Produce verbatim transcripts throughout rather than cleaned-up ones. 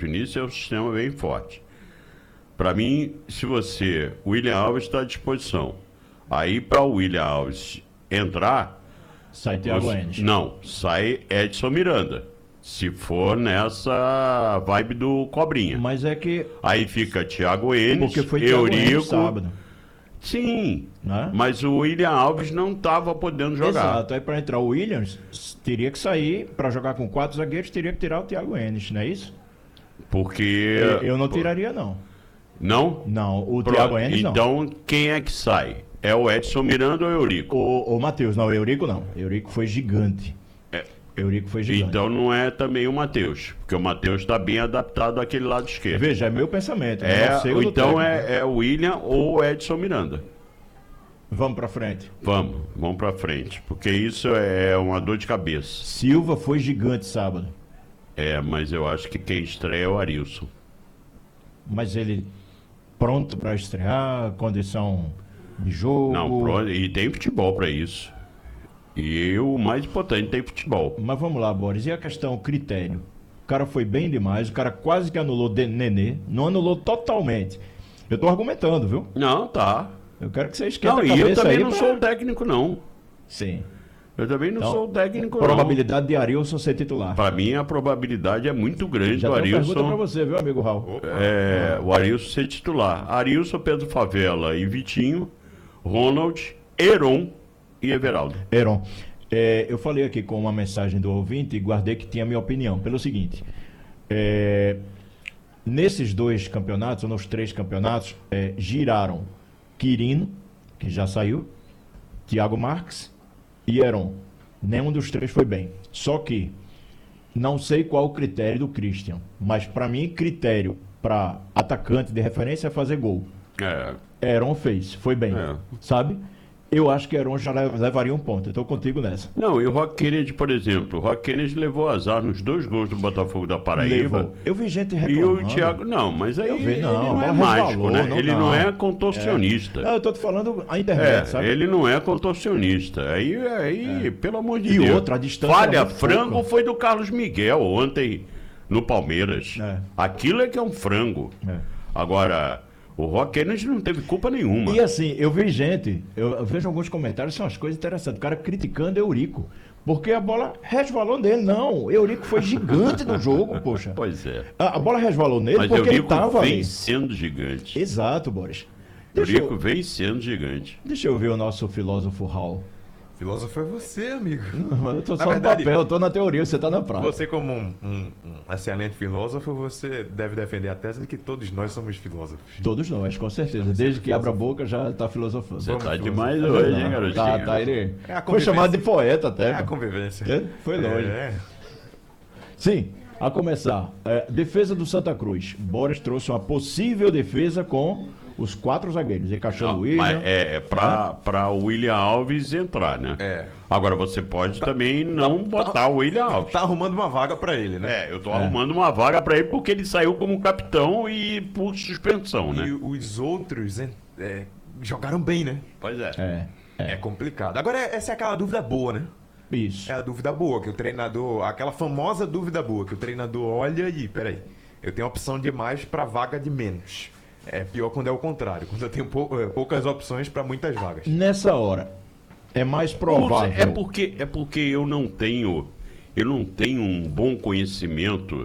Vinícius é um sistema bem forte. Para mim, se você... O William Alves está à disposição. Aí, para o William Alves entrar... Sai Thiago Enes. Não, sai Edson Miranda. Se for nessa vibe do Cobrinha. Mas é que... Aí fica Thiago Enes, Porque foi Thiago Enes Eurico... sábado. Sim, Né? mas o William Alves não estava podendo jogar. Exato, aí para entrar o Williams, teria que sair, para jogar com quatro zagueiros, teria que tirar o Thiago Enes, não é isso? Porque... Eu, eu não tiraria, não. Não? Não, o Pronto, Thiago Enes não. então, quem é que sai? É o Edson Miranda ou o Eurico? O, o Matheus, não, o Eurico não. O Eurico foi gigante. É. Eurico foi gigante. Então não é também o Matheus, porque o Matheus está bem adaptado àquele lado esquerdo. Veja, é meu pensamento. É, não sei o do então técnico. é, é o William ou o Edson Miranda. Vamos para frente. Vamos, vamos para frente, porque isso é uma dor de cabeça. Silva foi gigante sábado. É, mas eu acho que quem estreia é o Arilson. Mas ele pronto para estrear, condição de jogo. Não, pronto, e tem futebol para isso. E o mais importante, tem futebol. Mas vamos lá, Boris. E a questão critério? O cara foi bem demais, o cara quase que anulou de Nenê, não anulou totalmente. Eu tô argumentando, viu? Não, tá. Eu quero que você esquenta Não, a e cabeça eu também aí não pra- sou o técnico, não. Sim. Eu também não Então, sou o técnico, não. Probabilidade de Arilson ser titular. Para mim, a probabilidade é muito grande Já do tem uma pergunta pra Arilson. você, viu, amigo Raul? É, o Arilson ser titular. Arilson, Pedro Favela e Vitinho, Ronald, Heron e Everaldo. Heron, é, eu falei aqui com uma mensagem do ouvinte e guardei que tinha a minha opinião. Pelo seguinte, é, nesses dois campeonatos, ou nos três campeonatos, é, giraram Quirino, que já saiu, Thiago Marques e Heron. Nenhum dos três foi bem. Só que não sei qual o critério do Christian, mas para mim, critério para atacante de referência é fazer gol. É, Heron fez, foi bem, É. sabe? Eu acho que Heron já le- levaria um ponto. Eu tô contigo nessa. não, e o Rock Kennedy, por exemplo. O Rock Kennedy levou azar nos dois gols do Botafogo da Paraíba. Levou. Eu vi gente E reclamando. o Thiago. Não, mas aí Eu vi, ele não, não é mas mágico, resvalou, né? não ele dá. não é contorcionista. Não, eu tô te falando a internet, É, sabe? ele não é contorcionista. Aí, aí pelo amor de E Deus. outra, a distância Falha era muito frango pouca. foi do Carlos Miguel ontem no Palmeiras. É. Aquilo é que é um frango. É. Agora, o Rock Kennedy não teve culpa nenhuma. E assim, eu vi gente, eu, eu vejo alguns comentários, são umas coisas interessantes. O cara criticando Eurico. Porque a bola resvalou nele. Não, Eurico foi gigante no jogo, poxa. Pois é. A, a bola resvalou nele Mas porque ele Eurico tava vem ali. sendo gigante. Exato, Boris. Deixa Eurico eu, vem sendo gigante. deixa eu ver o nosso filósofo Raul. Filósofo é você, amigo. Eu tô Na só verdade, no papel, eu tô na teoria, você tá na prática. Você, como um, um- um excelente filósofo, você deve defender a tese de que todos nós somos filósofos. Todos nós, com certeza. Desde que abre a boca já tá filosofando. Você Vamos, tá filósofo. demais É hoje, hein, verdade. garotinho? Tá, tá, ele É a foi convivência. chamado de poeta até. É a pô. convivência. É, foi longe. É. Sim, a começar. é, defesa do Santa Cruz. Boris trouxe uma possível defesa com os quatro zagueiros. Encaixando Não, o William. mas é, é pra, pra o William Alves entrar, né? É. Agora você pode também não botar o William Alves. Tá arrumando uma vaga pra ele, né? É, eu tô arrumando uma vaga pra ele porque ele saiu como capitão e por suspensão, E né? os outros é, é, jogaram bem, né? Pois é. É, É complicado. Agora, essa é aquela dúvida boa, né? isso. É a dúvida boa, que o treinador... Aquela famosa dúvida boa, que o treinador olha e... Peraí, eu tenho opção demais pra vaga de menos. É pior quando é o contrário, quando eu tenho pou- é, poucas opções pra muitas vagas. Nessa hora, é mais provável. É porque, é porque eu não tenho eu não tenho um bom conhecimento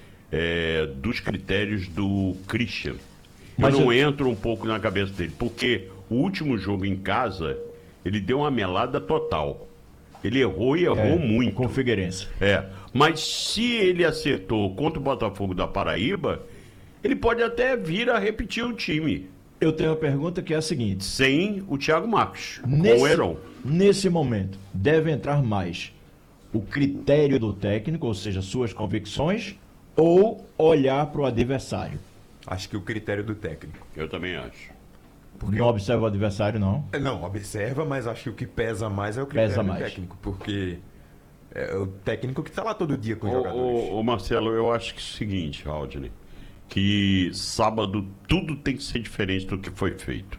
é, dos critérios do Christian. Eu Mas não eu- entro um pouco na cabeça dele, porque o último jogo em casa, ele deu uma melada total. Ele errou e errou É, muito. com o Figueirense. É, mas se ele acertou contra o Botafogo da Paraíba, ele pode até vir a repetir o time, Eu tenho uma pergunta que é a seguinte. sem o Thiago Marcos, com o Nesse, Heron. nesse momento, deve entrar mais o critério do técnico, ou seja, suas convicções, ou olhar para o adversário? Acho que o critério do técnico. Eu também acho. Não observa o adversário, não. É, Não, observa, mas acho que o que pesa mais é o critério Pesa do mais. técnico. Porque é o técnico que tá lá todo dia com os Ô, jogadores. ô, ô, Marcelo, eu acho que é o seguinte, Aldney, que sábado tudo tem que ser diferente do que foi feito.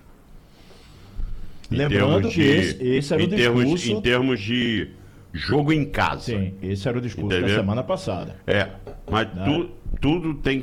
Em Lembrando termos que esse, esse era o em termos, discurso... em termos de jogo em casa. Sim, esse era o discurso Entendeu? da semana passada. É, mas Né? tu- tudo tem